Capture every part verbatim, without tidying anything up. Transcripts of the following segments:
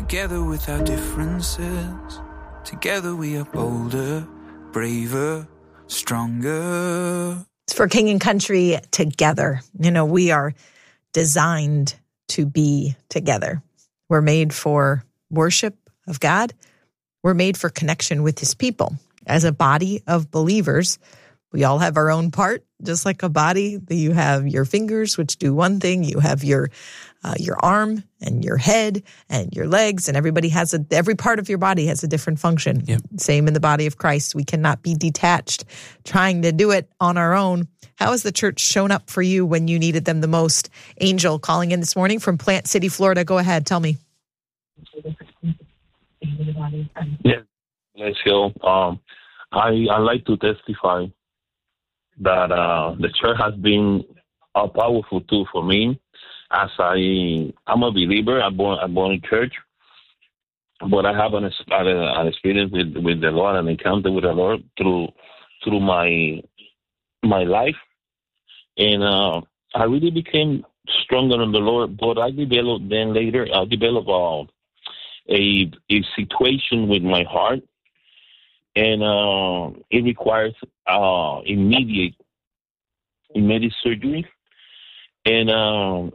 Together with our differences, together we are bolder, braver, stronger. It's for King and Country together. You know, we are designed to be together. We're made for worship of God. We're made for connection with his people. As a body of believers, we all have our own part, just like a body. You have your fingers, which do one thing. You have your uh, your arm and your head and your legs, and everybody has a every part of your body has a different function. Yep. Same in the body of Christ. We cannot be detached, trying to do it on our own. How has the church shown up for you when you needed them the most? Angel calling in this morning from Plant City, Florida. Go ahead, tell me. Yes, let's go. Um, I I like to testify that uh, the church has been a powerful tool for me. As I, I'm a believer, I'm born, I'm born in church, but I have an, an experience with, with the Lord, an encounter with the Lord through through my my life, and uh, I really became stronger in the Lord. But I developed then later, I developed uh, a a situation with my heart, and uh, it requires uh, immediate immediate surgery, and uh,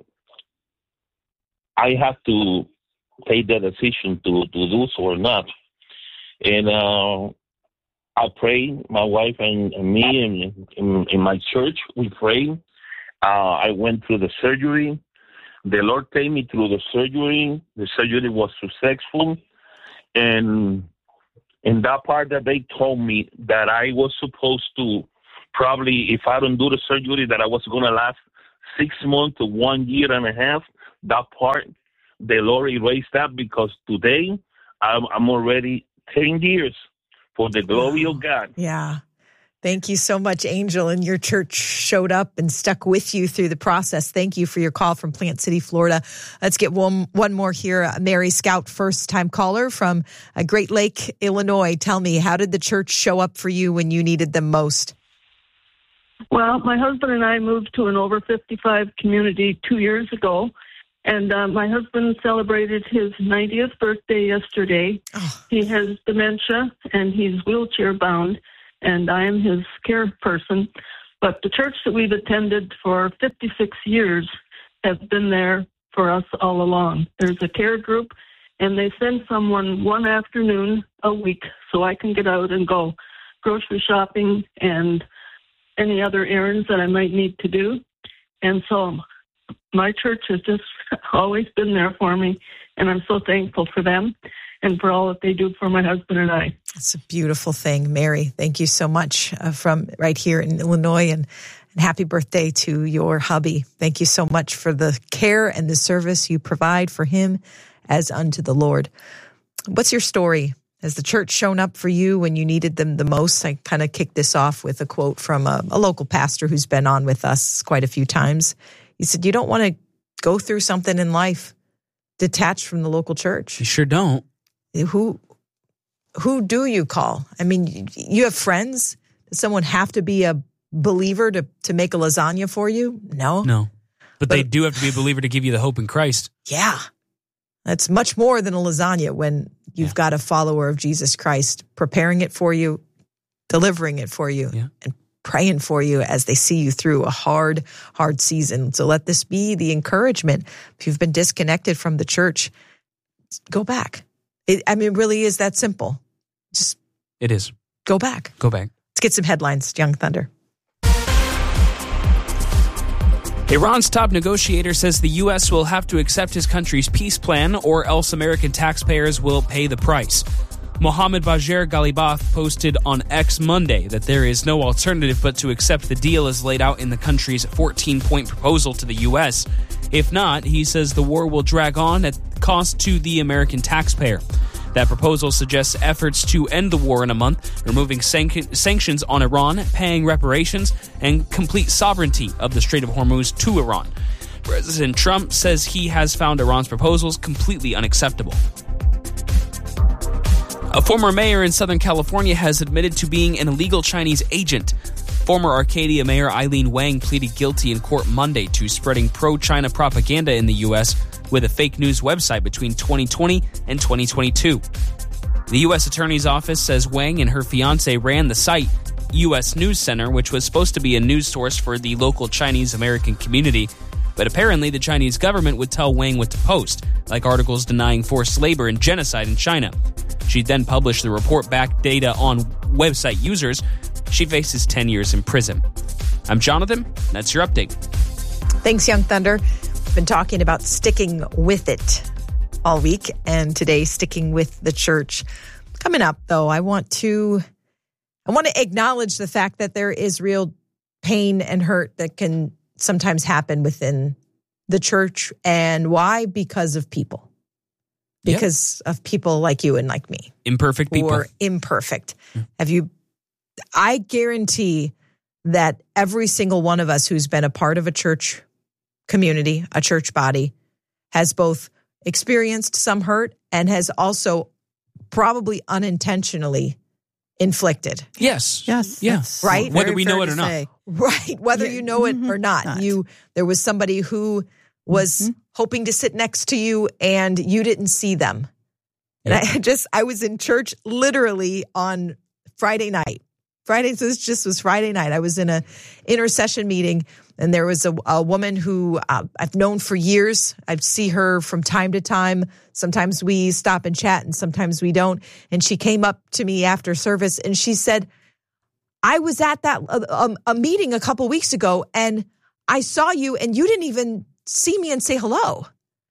I have to take the decision to, to do so or not. And uh, I pray, my wife and, and me and in, in my church, we pray. Uh, I went through the surgery. The Lord take me through the surgery. The surgery was successful. And in that part that they told me that I was supposed to probably, if I don't do the surgery, that I was going to last six months to one year and a half, that part, the Lord erased that, because today I'm, I'm already ten years for the glory wow. of God. Yeah. Thank you so much, Angel. And your church showed up and stuck with you through the process. Thank you for your call from Plant City, Florida. Let's get one, one more here. Mary Scout, first-time caller from Great Lake, Illinois. Tell me, how did the church show up for you when you needed them most? Well, my husband and I moved to an over fifty-five community two years ago, and uh, my husband celebrated his ninetieth birthday yesterday. Oh. He has dementia, and he's wheelchair-bound, and I am his care person. But the church that we've attended for fifty-six years has been there for us all along. There's a care group, and they send someone one afternoon a week so I can get out and go grocery shopping and any other errands that I might need to do. And so my church has just always been there for me, and I'm so thankful for them and for all that they do for my husband and I. It's a beautiful thing, Mary. Thank you so much uh, from right here in Illinois, and, and happy birthday to your hubby. Thank you so much for the care and the service you provide for him as unto the Lord. What's your story? Has the church shown up for you when you needed them the most? I kind of kicked this off with a quote from a, a local pastor who's been on with us quite a few times. He said, you don't want to go through something in life detached from the local church. You sure don't. Who who do you call? I mean, you have friends. Does someone have to be a believer to, to make a lasagna for you? No. No. But, But they do have to be a believer to give you the hope in Christ. Yeah. That's much more than a lasagna when you've Yeah. got a follower of Jesus Christ preparing it for you, delivering it for you, Yeah. and praying for you as they see you through a hard, hard season. So let this be the encouragement. If you've been disconnected from the church, go back. It, I mean, it really is that simple. Just It is. go back. Go back. Let's get some headlines, Young Thunder. Iran's top negotiator says the U S will have to accept his country's peace plan or else American taxpayers will pay the price. Mohammad Bagher Ghalibaf posted on X Monday that there is no alternative but to accept the deal as laid out in the country's fourteen-point proposal to the U S. If not, he says the war will drag on at cost to the American taxpayer. That proposal suggests efforts to end the war in a month, removing sanc- sanctions on Iran, paying reparations, and complete sovereignty of the Strait of Hormuz to Iran. President Trump says he has found Iran's proposals completely unacceptable. A former mayor in Southern California has admitted to being an illegal Chinese agent. Former Arcadia Mayor Eileen Wang pleaded guilty in court Monday to spreading pro-China propaganda in the U S with a fake news website between twenty twenty and twenty twenty-two. The U S Attorney's Office says Wang and her fiance ran the site, U S News Center, which was supposed to be a news source for the local Chinese American community. But apparently the Chinese government would tell Wang what to post, like articles denying forced labor and genocide in China. She'd then publish the report back data on website users. She faces ten years in prison. I'm Jonathan. That's your update. Thanks, Young Thunder. We've been talking about sticking with it all week, and today sticking with the church. Coming up, though, I want to I want to acknowledge the fact that there is real pain and hurt that can sometimes happen within the church. And why? Because of people. Because yep. of people like you and like me. Imperfect people. Or imperfect. Mm. Have you, I guarantee that every single one of us who's been a part of a church community, a church body, has both experienced some hurt and has also probably unintentionally inflicted. Yes. Yes. Yes. Right? Whether we know it or not. Say. Right. Whether Yeah, you know it mm-hmm, or not. not. You there was somebody who was Mm-hmm. hoping to sit next to you and you didn't see them. And Yep. I just I was in church literally on Friday night. Friday, so this just was Friday night. I was in a intercession meeting, and there was a, a woman who uh, I've known for years. I see her from time to time. Sometimes we stop and chat, and sometimes we don't. And she came up to me after service, and she said, I was at that uh, a meeting a couple weeks ago, and I saw you, and you didn't even see me and say hello.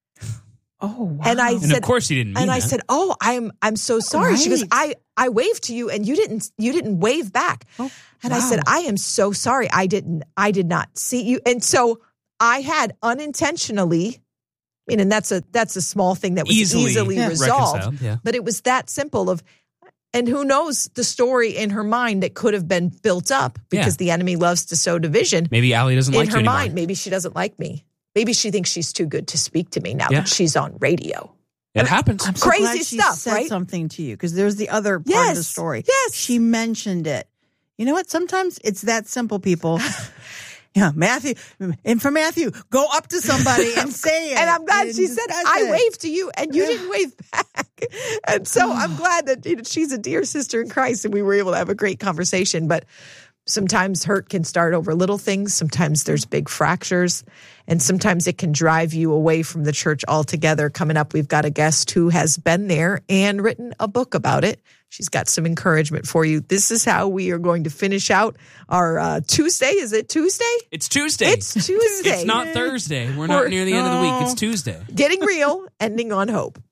Oh, wow. And I And said, of course you didn't mean and I that. said, "Oh, I'm I'm so sorry." She goes, Right. "I I waved to you and you didn't you didn't wave back." Oh, and I wow. said, "I am so sorry. I didn't I did not see you." And so I had unintentionally, I mean, and that's a that's a small thing that was Easily easily, Yeah. resolved. reconciled, yeah. But it was that simple of, and who knows the story in her mind that could have been built up because Yeah. the enemy loves to sow division Maybe Allie doesn't in like her you anymore. mind. Maybe she doesn't like me. Maybe she thinks she's too good to speak to me now Yeah. that she's on radio. It happens. I'm so Crazy glad she stuff, said right? something to you, because there's the other part of the Yes, story. yes. She mentioned it. You know what? Sometimes it's that simple, people. Yeah, Matthew. And for Matthew, go up to somebody and say it. And I'm glad and she said, discuss I it. waved to you and you didn't wave back. And so I'm glad that you know, she's a dear sister in Christ and we were able to have a great conversation. But sometimes hurt can start over little things. Sometimes there's big fractures. And sometimes it can drive you away from the church altogether. Coming up, we've got a guest who has been there and written a book about it. She's got some encouragement for you. This is how we are going to finish out our uh, Tuesday. Is it Tuesday? It's Tuesday. It's Tuesday. It's not Thursday. We're not We're- near the end of the week. It's Tuesday. Getting real, ending on hope.